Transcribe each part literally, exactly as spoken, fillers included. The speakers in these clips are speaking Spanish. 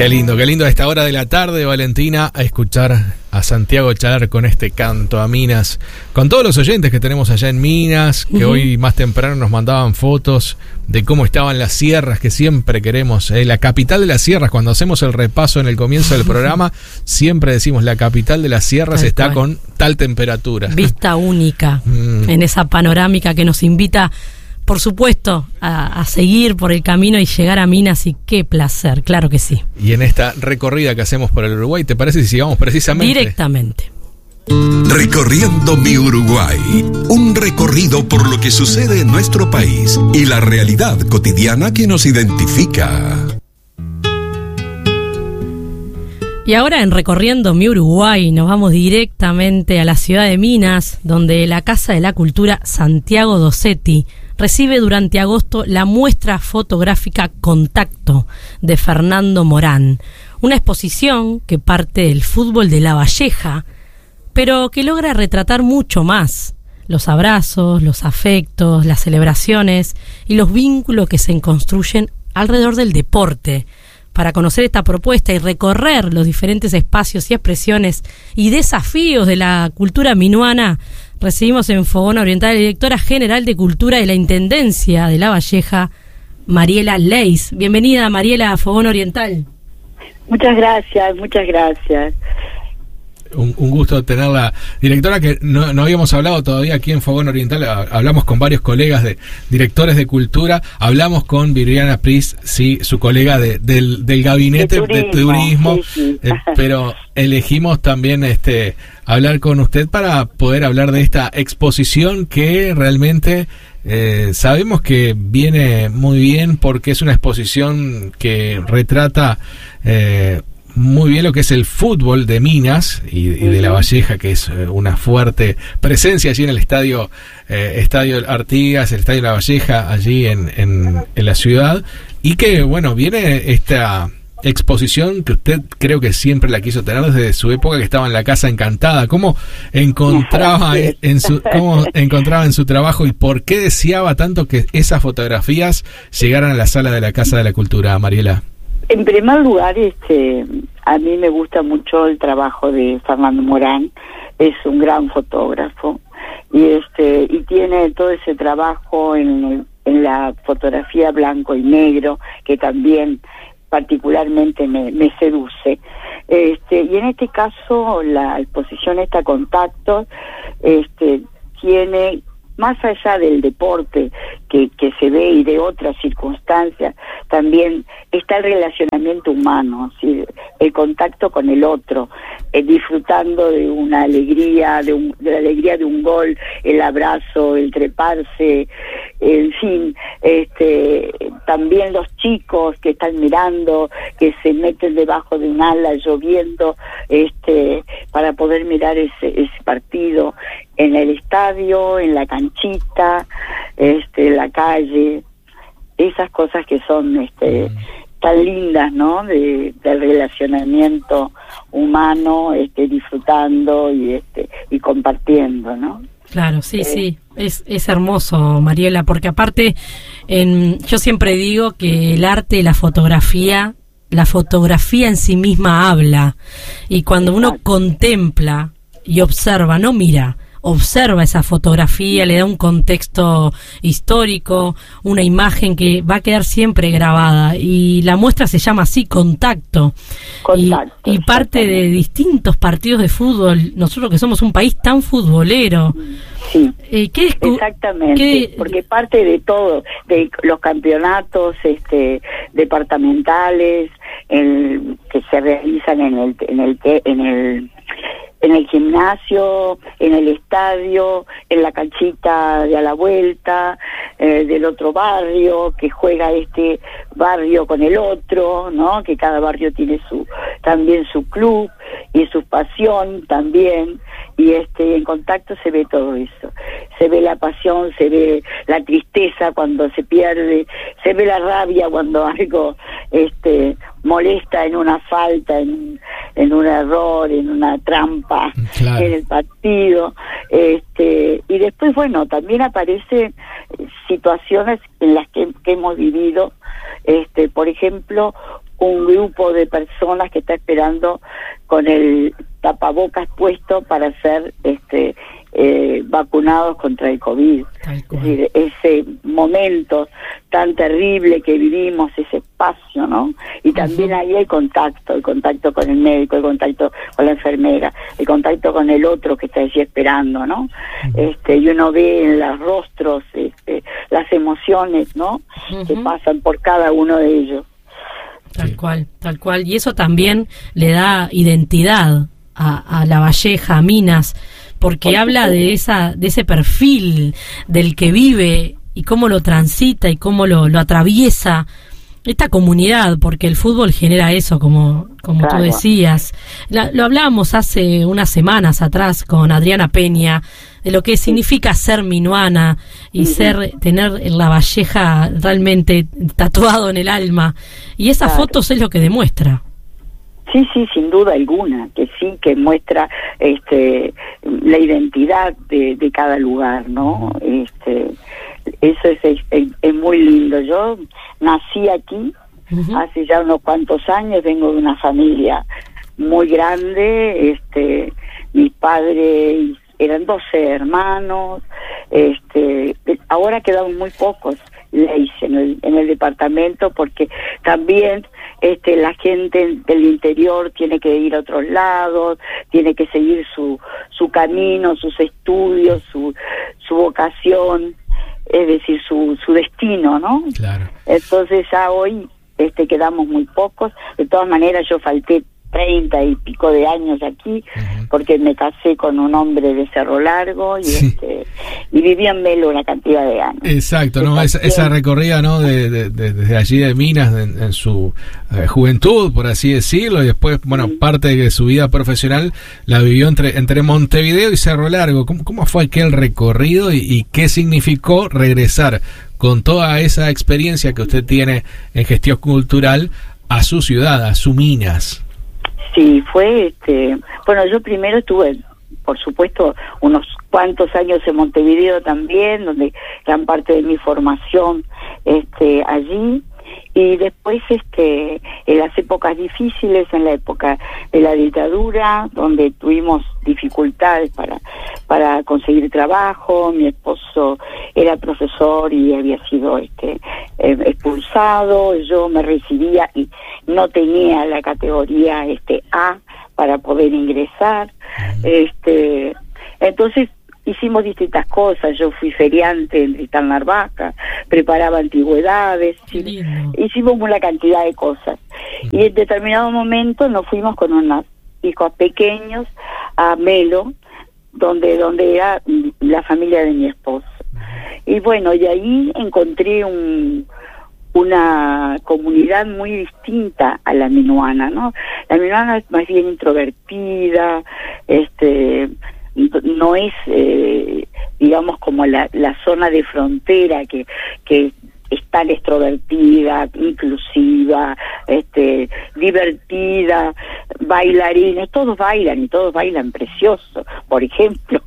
Qué lindo, qué lindo a esta hora de la tarde, Valentina, a escuchar a Santiago Chalar con este canto a Minas, con todos los oyentes que tenemos allá en Minas, que uh-huh. hoy más temprano nos mandaban fotos de cómo estaban las sierras, que siempre queremos, eh, la capital de las sierras. Cuando hacemos el repaso en el comienzo del programa, siempre decimos la capital de las sierras tal está cual. Con tal temperatura. Vista única mm. en esa panorámica que nos invita, por supuesto, a, a seguir por el camino y llegar a Minas, y qué placer, claro que sí. Y en esta recorrida que hacemos por el Uruguay, ¿te parece si sigamos precisamente? Directamente. Recorriendo mi Uruguay, un recorrido por lo que sucede en nuestro país y la realidad cotidiana que nos identifica. Y ahora en Recorriendo mi Uruguay nos vamos directamente a la ciudad de Minas, donde la Casa de la Cultura Santiago Dossetti recibe durante agosto la muestra fotográfica Contacto de Fernando Morán, una exposición que parte del fútbol de La Valleja, pero que logra retratar mucho más: los abrazos, los afectos, las celebraciones y los vínculos que se construyen alrededor del deporte. Para conocer esta propuesta y recorrer los diferentes espacios y expresiones y desafíos de la cultura minuana, recibimos en Fogón Oriental a la directora general de Cultura de la Intendencia de La Valleja, Mariela Leis. Bienvenida, Mariela, a Fogón Oriental. Muchas gracias, muchas gracias. Un, un gusto tenerla, directora, que no, no habíamos hablado todavía aquí en Fogón Oriental. Hablamos con varios colegas de directores de cultura, hablamos con Viviana Pris, sí, su colega de, del, del gabinete de turismo, de turismo sí, sí. Eh, pero elegimos también este hablar con usted para poder hablar de esta exposición que realmente eh, sabemos que viene muy bien, porque es una exposición que retrata eh, muy bien lo que es el fútbol de Minas y, y de La Valleja, que es eh, una fuerte presencia allí en el estadio eh, Estadio Artigas, el Estadio La Valleja, allí en, en, en la ciudad, y que, bueno, viene esta exposición que usted creo que siempre la quiso tener desde su época que estaba en la Casa Encantada. ¿Cómo encontraba en su, cómo encontraba en su trabajo y por qué deseaba tanto que esas fotografías llegaran a la sala de la Casa de la Cultura, Mariela? En primer lugar, este, a mí me gusta mucho el trabajo de Fernando Morán. Es un gran fotógrafo y este y tiene todo ese trabajo en, en la fotografía blanco y negro que también particularmente me, me seduce. Este, y en este caso la exposición esta Contacto este, tiene, más allá del deporte que, que se ve y de otras circunstancias, también está el relacionamiento humano, ¿sí? El contacto con el otro, eh, disfrutando de una alegría, de, un, de la alegría de un gol, el abrazo, el treparse, en fin, este, también los chicos que están mirando, que se meten debajo de un ala lloviendo, este, para poder mirar ese, ese partido en el estadio, en la canchita, este, en la calle, esas cosas que son este mm. tan lindas, ¿no? De, del relacionamiento humano, este, disfrutando y este y compartiendo, ¿no? Claro, sí, eh. sí, es es hermoso, Mariela, porque aparte, en, yo siempre digo que el arte y la fotografía, la fotografía en sí misma habla, y cuando Exacto. uno contempla y observa, no mira, observa esa fotografía, le da un contexto histórico, una imagen que va a quedar siempre grabada, y la muestra se llama así, Contacto, Contacto y, y parte de distintos partidos de fútbol, nosotros que somos un país tan futbolero. Sí, eh, ¿qué es, exactamente, qué, porque parte de todo, de los campeonatos este departamentales el, que se realizan en el en el en el en el gimnasio, en el estadio, en la canchita de a la vuelta, eh, del otro barrio, que juega este barrio con el otro, ¿no? Que cada barrio tiene su también su club y su pasión también, y este en Contacto se ve todo eso. Se ve la pasión, se ve la tristeza cuando se pierde, se ve la rabia cuando algo este molesta en una falta, en, en un error, en una trampa, claro, en el partido, este y después, bueno, también aparecen situaciones en las que, que hemos vivido, este por ejemplo, un grupo de personas que está esperando con el tapabocas puesto para ser este eh, vacunados contra el COVID. Es decir, ese momento tan terrible que vivimos, ese espacio, ¿no? Y también ahí el contacto, el contacto con el médico, el contacto con la enfermera, el contacto con el otro que está allí esperando, ¿no? Este, y uno ve en los rostros este, las emociones, ¿no? Uh-huh. Que pasan por cada uno de ellos. Tal cual, tal cual. Y eso también le da identidad a, a La Valleja, a Minas, porque habla de esa de ese perfil del que vive y cómo lo transita y cómo lo, lo atraviesa esta comunidad, porque el fútbol genera eso, como como claro. tú decías. La, lo hablábamos hace unas semanas atrás con Adriana Peña, de lo que significa ser minuana y uh-huh. ser tener La Valleja realmente tatuado en el alma. Y esas claro. fotos es lo que demuestra. Sí, sí, sin duda alguna, que sí, que muestra este la identidad de, de cada lugar, ¿no? Este, eso es, es, es muy lindo. Yo nací aquí uh-huh. hace ya unos cuantos años, vengo de una familia muy grande, este, mis padres eran doce hermanos, este, ahora quedamos muy pocos leyes en el, en el departamento, porque también este la gente del interior tiene que ir a otros lados, tiene que seguir su su camino, sus estudios, su su vocación, es decir, su su destino, ¿no? Claro. Entonces ya hoy este quedamos muy pocos. De todas maneras yo falté treinta y pico de años aquí, uh-huh. porque me casé con un hombre de Cerro Largo y sí. este y viví en Melo una cantidad de años. Exacto, ¿no? Esa, esa recorrida, ¿no? De, de, de, desde allí de Minas, de, en su eh, juventud, por así decirlo, y después, bueno, uh-huh. parte de su vida profesional la vivió entre entre Montevideo y Cerro Largo. ¿Cómo, cómo fue aquel recorrido y, y qué significó regresar con toda esa experiencia que usted tiene en gestión cultural a su ciudad, a su Minas? Sí, fue, este, bueno, yo primero estuve, por supuesto, unos cuantos años en Montevideo también, donde gran parte de mi formación, este, allí, y después, este, en las épocas difíciles, en la época de la dictadura, donde tuvimos dificultades para, para conseguir trabajo. Mi esposo era profesor y había sido, este, eh, expulsado. Yo me recibía y no tenía la categoría, este, A para poder ingresar. Este, entonces, hicimos distintas cosas. Yo fui feriante en Tristán Narvaja, preparaba antigüedades, hicimos una cantidad de cosas. Y en determinado momento nos fuimos con unos hijos pequeños a Melo, donde donde era la familia de mi esposo. Y bueno, y ahí encontré un una comunidad muy distinta a la minuana, ¿no? La minuana es más bien introvertida, este no es eh, digamos como la, la zona de frontera que que es tan extrovertida, inclusiva, este divertida, bailarines, todos bailan y todos bailan precioso, por ejemplo.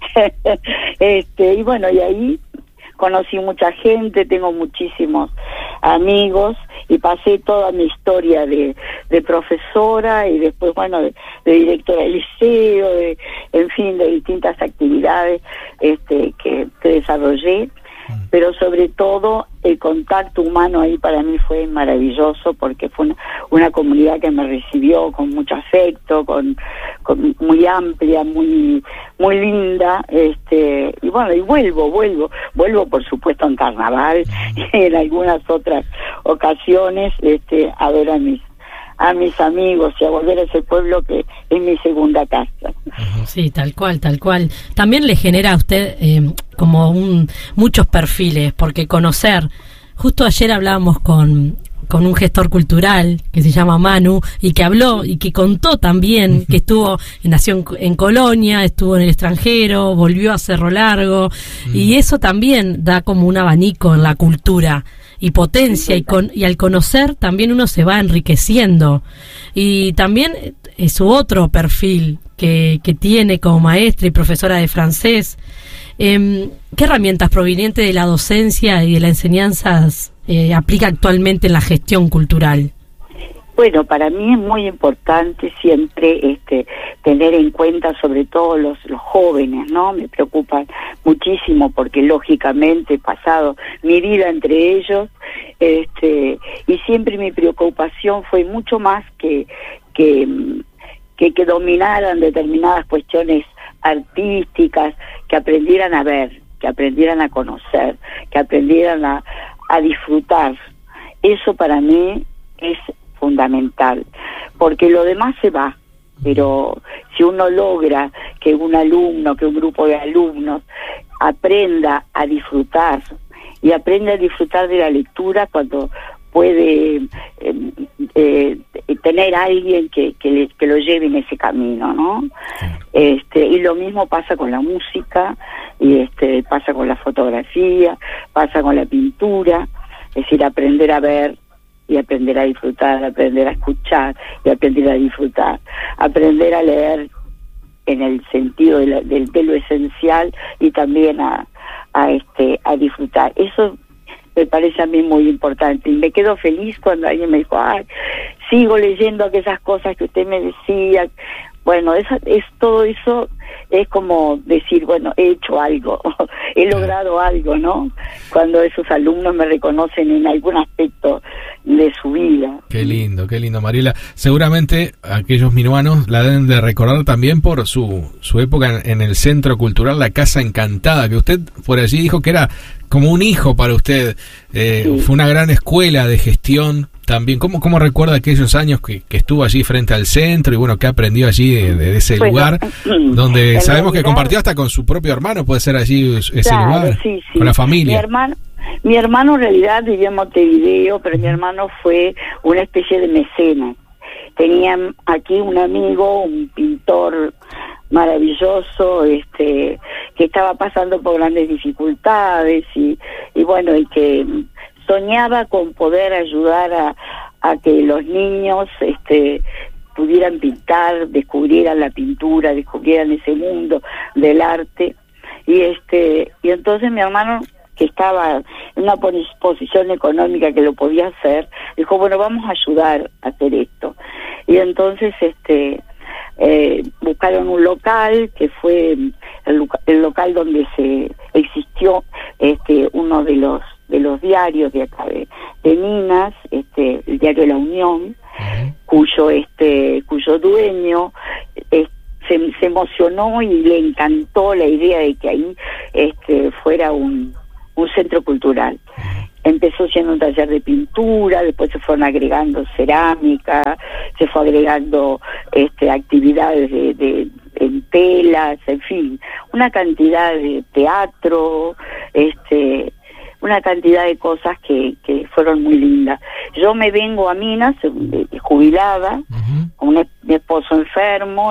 este y bueno, y ahí conocí mucha gente, tengo muchísimos amigos y pasé toda mi historia de, de profesora y después, bueno, de, de directora del liceo, de, en fin, de distintas actividades este, que, que desarrollé. Pero sobre todo el contacto humano ahí para mí fue maravilloso, porque fue una, una comunidad que me recibió con mucho afecto, con, con muy amplia, muy muy linda, este y bueno, y vuelvo, vuelvo, vuelvo por supuesto en carnaval y en algunas otras ocasiones, este a ver a mis a mis amigos y a volver a ese pueblo que es mi segunda casa. Sí, tal cual, tal cual. También le genera a usted eh, como un muchos perfiles, porque conocer, justo ayer hablábamos con con un gestor cultural que se llama Manu y que habló y que contó también que estuvo, nació en, en Colonia, estuvo en el extranjero, volvió a Cerro Largo, mm. y eso también da como un abanico en la cultura y potencia, y, con, y al conocer también uno se va enriqueciendo. Y también es su otro perfil que, que tiene como maestra y profesora de francés. Eh, ¿Qué herramientas provenientes de la docencia y de las enseñanzas eh, aplica actualmente en la gestión cultural? Bueno, para mí es muy importante siempre este tener en cuenta sobre todo los, los jóvenes, ¿no? Me preocupan muchísimo porque lógicamente he pasado mi vida entre ellos, este y siempre mi preocupación fue mucho más que que que, que dominaran determinadas cuestiones artísticas, que aprendieran a ver, que aprendieran a conocer, que aprendieran a, a disfrutar. Eso para mí es fundamental, porque lo demás se va, pero si uno logra que un alumno, que un grupo de alumnos aprenda a disfrutar, y aprenda a disfrutar de la lectura cuando puede eh, eh, tener a alguien que, que, le, que lo lleve en ese camino, ¿no? Sí. Este, y lo mismo pasa con la música, y este pasa con la fotografía, pasa con la pintura, es decir, aprender a ver y aprender a disfrutar, aprender a escuchar y aprender a disfrutar, aprender a leer en el sentido de, la, de, de lo esencial y también a, a este a disfrutar. Eso me parece a mí muy importante, y me quedo feliz cuando alguien me dijo, ay, sigo leyendo aquellas cosas que usted me decía. Bueno, esa, es todo eso es como decir, bueno, he hecho algo, he logrado algo, ¿no? Cuando esos alumnos me reconocen en algún aspecto de su vida. Qué lindo, qué lindo, Mariela. Seguramente aquellos minuanos la deben de recordar también por su, su época en, en el Centro Cultural La Casa Encantada, que usted por allí dijo que era como un hijo para usted. Eh, sí. Fue una gran escuela de gestión también. ¿Cómo, cómo recuerda aquellos años que, que estuvo allí frente al centro y bueno, que aprendió allí de, de ese bueno, lugar, donde sabemos realidad, que compartió hasta con su propio hermano, puede ser allí ese claro, lugar, sí, sí. con la familia? Mi hermano, mi hermano en realidad vivía en Montevideo, pero mi hermano fue una especie de mecenas. Tenía aquí un amigo, un pintor maravilloso, este que estaba pasando por grandes dificultades y, y bueno, y que soñaba con poder ayudar a, a que los niños este pudieran pintar, descubrieran la pintura, descubrieran ese mundo del arte. Y este y entonces mi hermano, que estaba en una posición económica que lo podía hacer, dijo, bueno, vamos a ayudar a hacer esto. Y entonces este eh, buscaron un local que fue el, el local donde se existió este uno de los de los diarios de acá de, de Minas, este el diario La Unión, uh-huh. cuyo este cuyo dueño eh, se, se emocionó y le encantó la idea de que ahí este fuera un un centro cultural. Empezó siendo un taller de pintura, después se fueron agregando cerámica, se fue agregando este actividades de, de en telas, en fin, una cantidad de teatro, este una cantidad de cosas que, que fueron muy lindas. Yo me vengo a Minas, jubilada, uh-huh. con un, mi esposo enfermo,